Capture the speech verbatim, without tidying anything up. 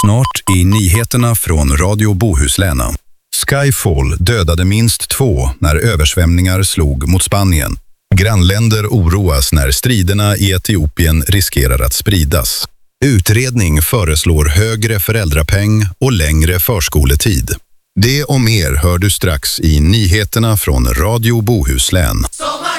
Snart i nyheterna från Radio Bohuslän. Skyfall dödade minst två när översvämningar slog mot Spanien. Grannländer oroas när striderna i Etiopien riskerar att spridas. Utredning föreslår högre föräldrapeng och längre förskoletid. Det och mer hör du strax i nyheterna från Radio Bohuslän.